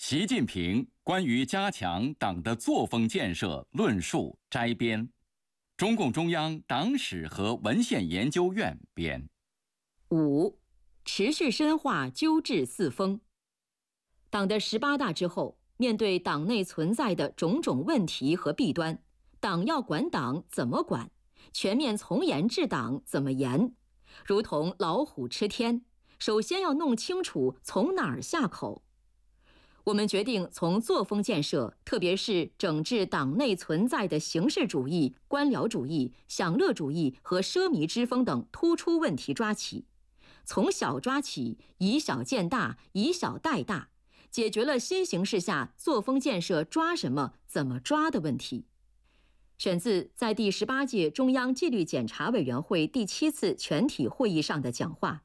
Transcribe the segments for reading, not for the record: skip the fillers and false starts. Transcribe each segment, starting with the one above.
习近平关于加强党的作风建设论述摘编，中共中央党史和文献研究院编。 5. 持续深化纠治四风。党的18大之后，面对党内存在的种种问题和弊端，党要管党怎么管？全面从严治党怎么严？如同老虎吃天，首先要弄清楚从哪儿下口。我们决定从作风建设，特别是整治党内存在的形式主义、官僚主义、享乐主义和奢靡之风等突出问题抓起，从小抓起，以小见大，以小带大，解决了新形势下作风建设抓什么、怎么抓的问题。选自在第18届中央纪律检查委员会第7次全体会议上的讲话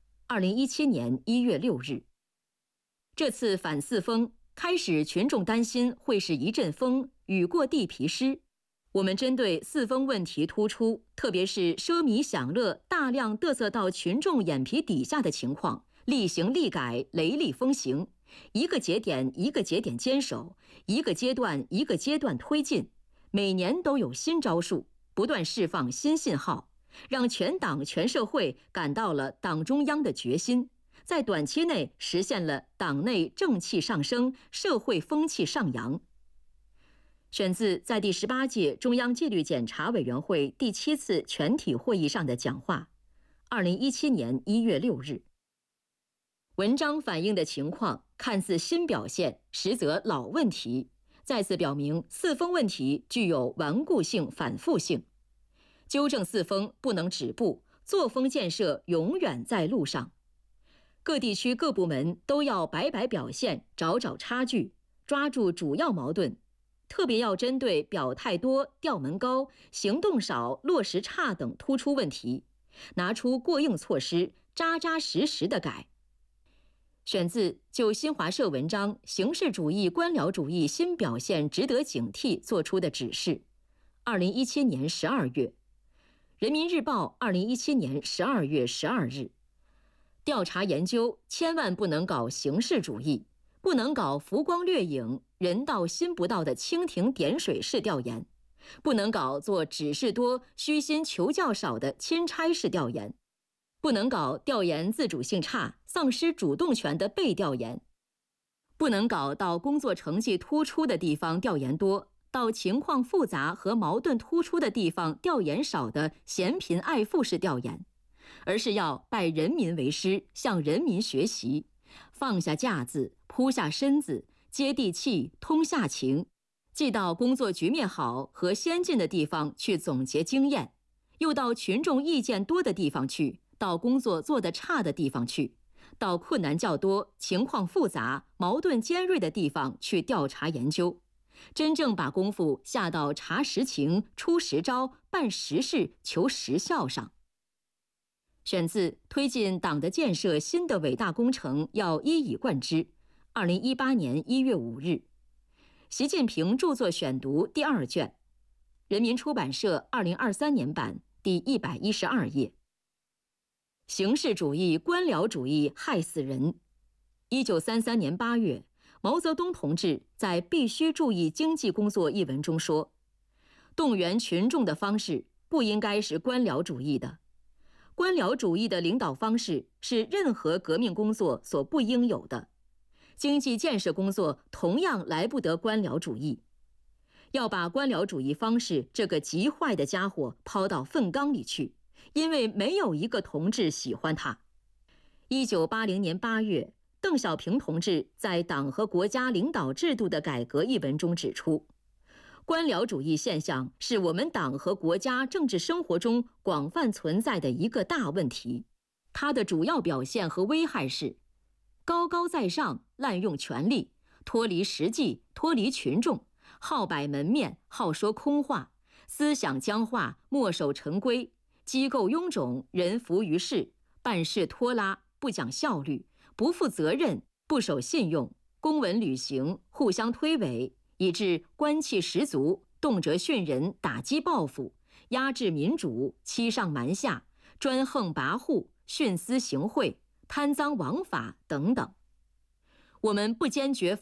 ，2017年1月6日。这次反四风，开始群众担心会是一阵风，雨过地皮湿。我们针对四风问题突出，特别是奢靡享乐大量嘚瑟到群众眼皮底下的情况，力行力改，雷厉风行，一个节点一个节点坚守，一个阶段一个阶段推进，每年都有新招数，不断释放新信号，让全党全社会感到了党中央的决心，在短期内实现了党内正气上升，社会风气上扬。选自在第18届中央纪律检查委员会第7次全体会议上的讲话，2017年1月6日。文章反映的情况看似新表现，实则老问题，再次表明四风问题具有顽固性、反复性。纠正四风不能止步，作风建设永远在路上。各地区各部门都要摆摆表现，找找差距，抓住主要矛盾，特别要针对表态多、调门高、行动少、落实差等突出问题，拿出过硬措施，扎扎实实地改。选自就新华社文章《形式主义官僚主义新表现值得警惕》作出的指示，2017年12月，人民日报2017年12月12日。调查研究千万不能搞形式主义，不能搞浮光掠影、人到心不到的蜻蜓点水式调研，不能搞做指示多、虚心求教少的钦差式调研，不能搞调研自主性差、丧失主动权的被调研，不能搞到工作成绩突出的地方调研多，到情况复杂和矛盾突出的地方调研少的嫌贫爱富式调研，而是要拜人民为师，向人民学习，放下架子，扑下身子，接地气，通下情，既到工作局面好和先进的地方去总结经验，又到群众意见多的地方去，到工作做得差的地方去，到困难较多、情况复杂、矛盾尖锐的地方去调查研究，真正把功夫下到查实情、出实招、办实事、求实效上。选自推进党的建设新的伟大工程要一以贯之，2018年1月5日。习近平著作选读第2卷，人民出版社2023年版第112页。形式主义、官僚主义害死人。1933年8月，毛泽东同志在《必须注意经济工作》一文中说，动员群众的方式不应该是官僚主义的。官僚主义的领导方式是任何革命工作所不应有的，经济建设工作同样来不得官僚主义。要把官僚主义方式这个极坏的家伙抛到粪缸里去，因为没有一个同志喜欢他。1980年8月，邓小平同志在《党和国家领导制度的改革》一文中指出，官僚主义现象是我们党和国家政治生活中广泛存在的一个大问题。它的主要表现和危害是：高高在上，滥用权力，脱离实际，脱离群众，好摆门面，好说空话，思想僵化，墨守成规，机构臃肿，人浮于事，办事拖拉，不讲效率，不负责任，不守信用，公文履行，互相推诿，以致官气十足，动辄训人，打击报复，压制民主，欺上瞒下，专横跋扈，徇私行贿，贪赃枉法等等。我们不坚决